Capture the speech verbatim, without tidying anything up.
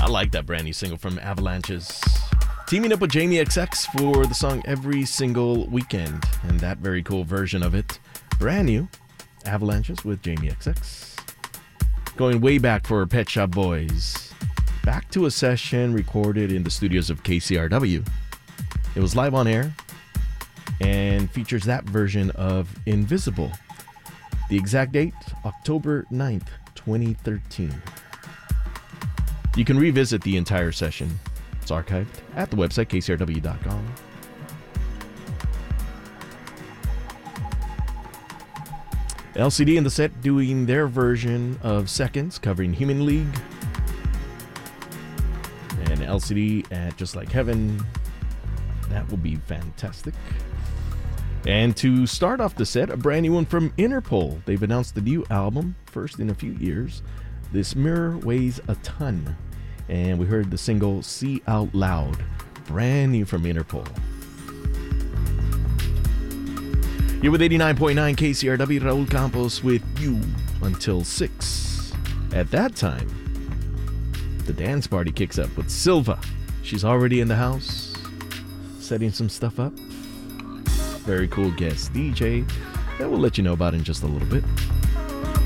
I like that brand new single from Avalanches. Teaming up with Jamie X X for the song Every Single Weekend. And that very cool version of it. Brand new. Avalanches with Jamie X X. Going way back for Pet Shop Boys. Back to a session recorded in the studios of K C R W. It was live on air and features that version of Invisible. The exact date, October ninth, twenty thirteen. You can revisit the entire session. It's archived at the website, K C R W dot com. L C D in the set doing their version of Seconds, covering Human League. And L C D at Just Like Heaven. That will be fantastic. And to start off the set, a brand new one from Interpol. They've announced the new album, first in a few years. This Mirror Weighs a Ton. And we heard the single See Out Loud, brand new from Interpol. You're with eighty-nine point nine K C R W, Raul Campos with you until six. At that time, the dance party kicks up with Silva. She's already in the house, setting some stuff up. Very cool guest D J that we'll let you know about in just a little bit.